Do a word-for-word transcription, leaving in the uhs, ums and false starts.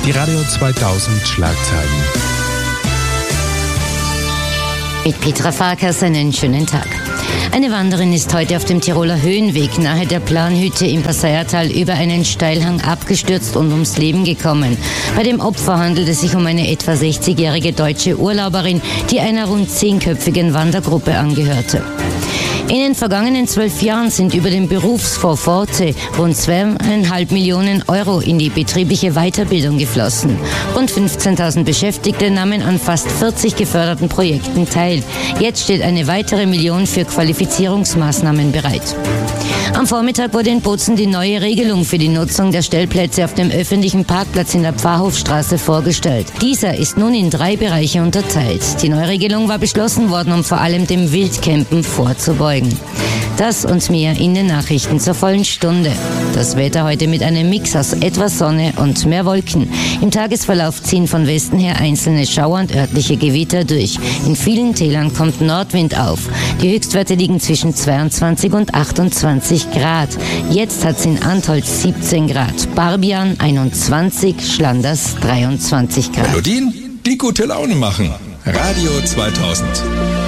Die Radio zweitausend Schlagzeilen. Mit Petra Farkas einen schönen Tag. Eine Wanderin ist heute auf dem Tiroler Höhenweg nahe der Planhütte im Passaiertal über einen Steilhang abgestürzt und ums Leben gekommen. Bei dem Opfer handelt es sich um eine etwa sechzigjährige deutsche Urlauberin, die einer rund zehnköpfigen Wandergruppe angehörte. In den vergangenen zwölf Jahren sind über den Berufsfonds Forte rund zweieinhalb Millionen Euro in die betriebliche Weiterbildung geflossen. Rund fünfzehntausend Beschäftigte nahmen an fast vierzig geförderten Projekten teil. Jetzt steht eine weitere Million für Qualifizierungsmaßnahmen bereit. Am Vormittag wurde in Bozen die neue Regelung für die Nutzung der Stellplätze auf dem öffentlichen Parkplatz in der Pfarrhofstraße vorgestellt. Dieser ist nun in drei Bereiche unterteilt. Die Neuregelung war beschlossen worden, um vor allem dem Wildcampen vorzubeugen. Das und mehr in den Nachrichten zur vollen Stunde. Das Wetter heute mit einem Mix aus etwas Sonne und mehr Wolken. Im Tagesverlauf ziehen von Westen her einzelne Schauer und örtliche Gewitter durch. In vielen Tälern kommt Nordwind auf. Die Höchstwerte liegen zwischen zweiundzwanzig und achtundzwanzig Grad. Jetzt hat es in Antholz siebzehn Grad, Barbian einundzwanzig, Schlanders dreiundzwanzig Grad. Melodien, die gute Laune machen. Radio zweitausend.